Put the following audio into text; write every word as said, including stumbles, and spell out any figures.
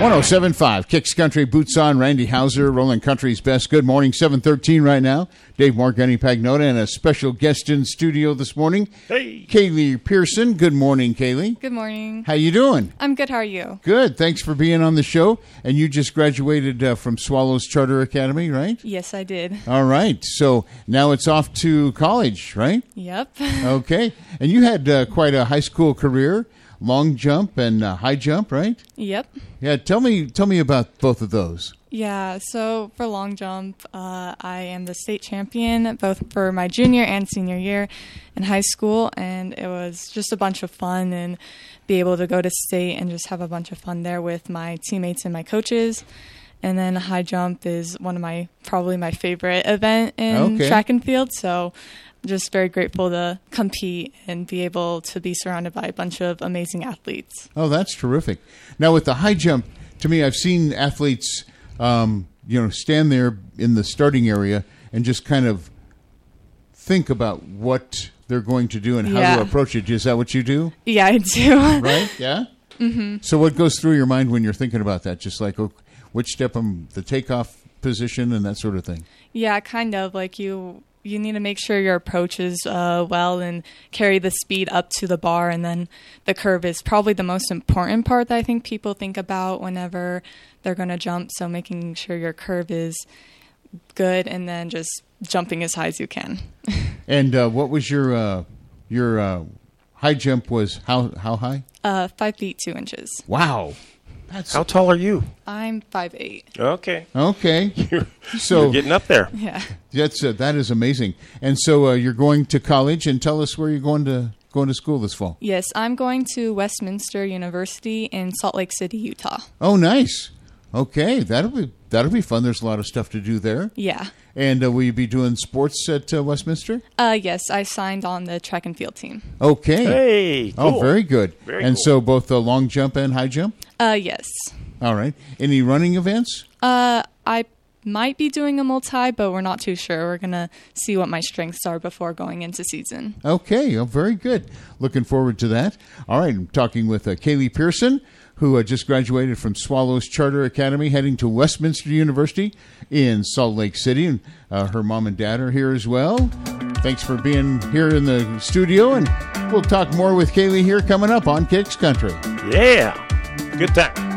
one oh seven point five, Kicks Country, Boots On, Randy Hauser, Rolling Country's Best. Good morning, seven thirteen right now. Dave Morgani Pagnota and a special guest in studio this morning. Hey. Kaylee Pearson. Good morning, Kaylee. Good morning. How you doing? I'm good. How are you? Good. Thanks for being on the show. And you just graduated uh, from Swallows Charter Academy, right? Yes, I did. All right. So now it's off to college, right? Yep. Okay. And you had uh, quite a high school career. Long jump and uh, high jump, right? Yep. Yeah, tell me tell me about both of those. Yeah, so for long jump, uh, I am the state champion both for my junior and senior year in high school, and it was just a bunch of fun and be able to go to state and just have a bunch of fun there with my teammates and my coaches. And then high jump is one of my, probably my favorite event in Okay. track and field, so just very grateful to compete and be able to be surrounded by a bunch of amazing athletes. Oh, that's terrific. Now, with the high jump, to me, I've seen athletes, um, you know, stand there in the starting area and just kind of think about what they're going to do and how Yeah. to approach it. Is that what you do? Yeah, I do. Right? Yeah? Mm-hmm. So what goes through your mind when you're thinking about that? Just like, oh, which step, um, the takeoff position and that sort of thing? Yeah, kind of. Like you you need to make sure your approach is uh, well and carry the speed up to the bar. And then the curve is probably the most important part that I think people think about whenever they're going to jump. So making sure your curve is good and then just jumping as high as you can. And uh, what was your uh, your uh, high jump was how, how high? Uh, five feet, two inches. Wow. That's How tall are you? I'm five eight. Okay. okay. You're, So you're getting up there. Yeah. That's uh, that is amazing. And so uh, you're going to college, and tell us where you're going to going to school this fall. Yes, I'm going to Westminster University in Salt Lake City, Utah. Oh, nice. Okay, that'll be that'll be fun. There's a lot of stuff to do there. Yeah. And uh, will you be doing sports at uh, Westminster? Uh, yes, I signed on the track and field team. Okay. Hey. Oh, Cool. very good. Very and cool. so both the long jump and high jump. Uh, yes. All right. Any running events? Uh, I might be doing a multi, but we're not too sure. We're going to see what my strengths are before going into season. Okay, oh, very good. Looking forward to that. All right, I'm talking with uh, Kaylee Pearson, who uh, just graduated from Swallows Charter Academy, heading to Westminster University in Salt Lake City. And uh, her mom and dad are here as well. Thanks for being here in the studio, and we'll talk more with Kaylee here coming up on Kicks Country. Yeah. Good time.